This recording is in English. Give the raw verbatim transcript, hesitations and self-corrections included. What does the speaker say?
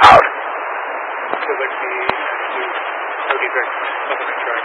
Out! So like the, the, O D six, up on the track.